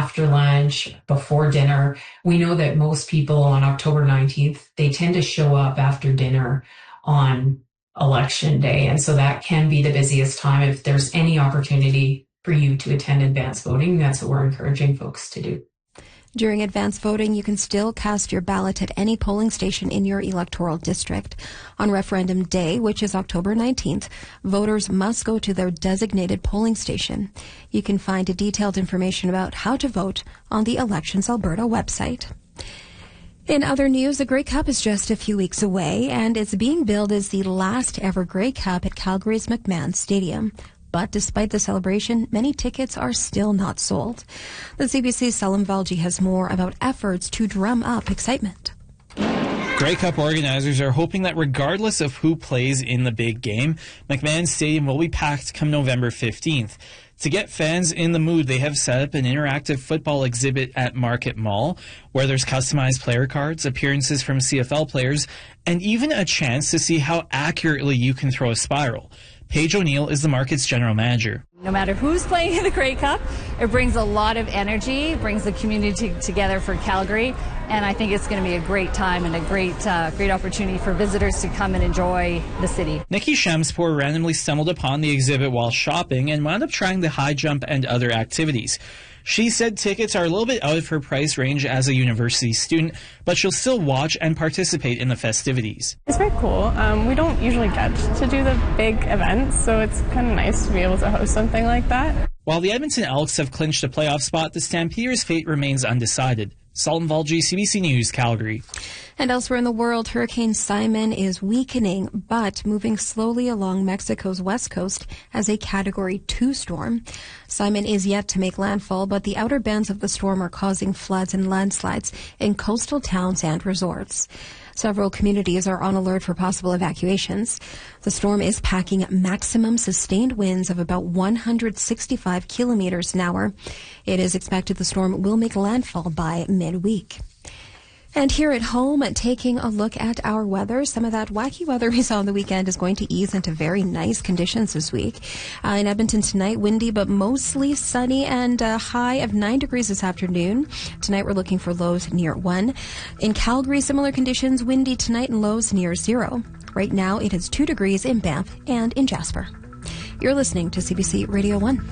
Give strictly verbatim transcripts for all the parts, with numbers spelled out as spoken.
after lunch, before dinner. We know that most people on October nineteenth, they tend to show up after dinner on election day. And so that can be the busiest time. If there's any opportunity for you to attend advance voting, that's what we're encouraging folks to do. During advance voting, you can still cast your ballot at any polling station in your electoral district. On referendum day, which is October nineteenth, voters must go to their designated polling station. You can find detailed information about how to vote on the Elections Alberta website. In other news, the Grey Cup is just a few weeks away, and it's being billed as the last ever Grey Cup at Calgary's McMahon Stadium. But despite the celebration, many tickets are still not sold. The C B C's Salim Valji has more about efforts to drum up excitement. Grey Cup organizers are hoping that regardless of who plays in the big game, McMahon Stadium will be packed come November fifteenth. To get fans in the mood, they have set up an interactive football exhibit at Market Mall, where there's customized player cards, appearances from C F L players, and even a chance to see how accurately you can throw a spiral. Paige O'Neill is the market's general manager. No matter who's playing in the Grey Cup, it brings a lot of energy, brings the community together for Calgary, and I think it's going to be a great time and a great uh, great opportunity for visitors to come and enjoy the city. Nikki Shemspor randomly stumbled upon the exhibit while shopping and wound up trying the high jump and other activities. She said tickets are a little bit out of her price range as a university student, but she'll still watch and participate in the festivities. It's very cool. Um, we don't usually get to do the big events, so it's kind of nice to be able to host something like that. While the Edmonton Elks have clinched a playoff spot, the Stampeders' fate remains undecided. Salim Valji, C B C News, Calgary. And elsewhere in the world, Hurricane Simon is weakening, but moving slowly along Mexico's west coast as a Category two storm. Simon is yet to make landfall, but the outer bands of the storm are causing floods and landslides in coastal towns and resorts. Several communities are on alert for possible evacuations. The storm is packing maximum sustained winds of about one hundred sixty-five kilometers an hour. It is expected the storm will make landfall by midweek. And here at home, taking a look at our weather, some of that wacky weather we saw on the weekend is going to ease into very nice conditions this week. Uh, in Edmonton tonight, windy but mostly sunny and a high of nine degrees this afternoon. Tonight we're looking for lows near one. In Calgary, similar conditions, windy tonight and lows near zero. Right now it is two degrees in Banff and in Jasper. You're listening to C B C Radio one.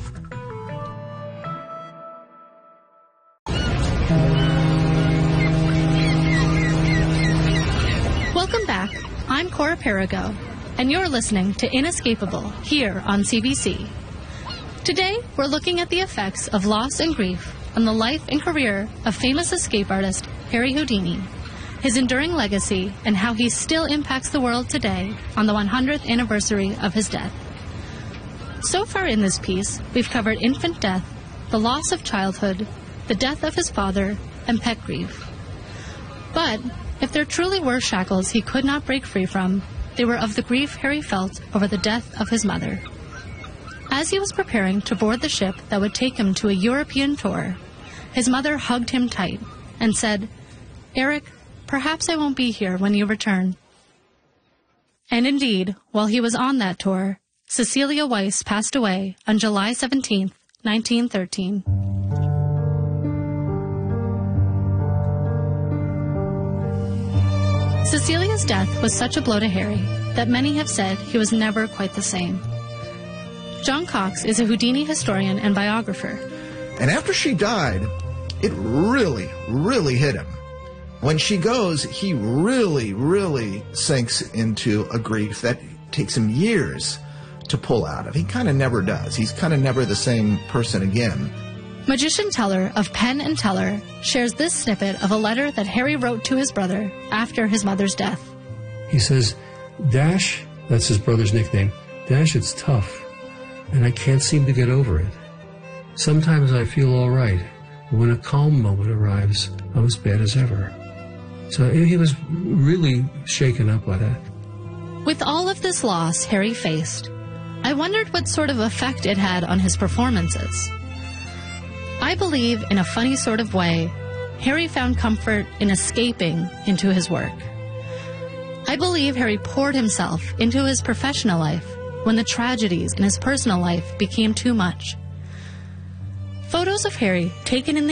Welcome back. I'm Cora Perigo, and you're listening to Inescapable here on C B C. Today, we're looking at the effects of loss and grief on the life and career of famous escape artist Harry Houdini, his enduring legacy, and how he still impacts the world today on the one hundredth anniversary of his death. So far in this piece, we've covered infant death, the loss of childhood, the death of his father, and pet grief. But if there truly were shackles he could not break free from, they were of the grief Harry felt over the death of his mother. As he was preparing to board the ship that would take him to a European tour, his mother hugged him tight and said, "Eric, perhaps I won't be here when you return." And indeed, while he was on that tour, Cecilia Weiss passed away on July seventeenth, nineteen thirteen. Cecilia's death was such a blow to Harry that many have said he was never quite the same. John Cox is a Houdini historian and biographer. And after she died, it really, really hit him. When she goes, he really, really sinks into a grief that takes him years to pull out of. He kind of never does. He's kind of never the same person again. Magician Teller of Penn and Teller shares this snippet of a letter that Harry wrote to his brother after his mother's death. He says, "Dash," that's his brother's nickname, "Dash, it's tough, and I can't seem to get over it. Sometimes I feel all right, but when a calm moment arrives, I'm as bad as ever." So he was really shaken up by that. With all of this loss Harry faced, I wondered what sort of effect it had on his performances. I believe, in a funny sort of way, Harry found comfort in escaping into his work. I believe Harry poured himself into his professional life when the tragedies in his personal life became too much. Photos of Harry taken in the